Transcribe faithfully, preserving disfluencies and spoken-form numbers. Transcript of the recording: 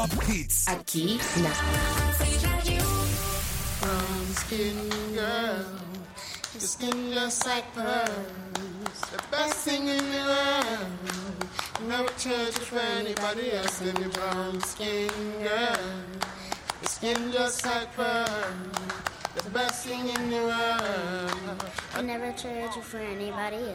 Hits. Aqui na Brown skin girl, your skin just like pearls, the best thing in the world. Never change it for anybody else. Any brown skin girl, your skin just like pearls, the best thing in the world. I never trade you for anybody else.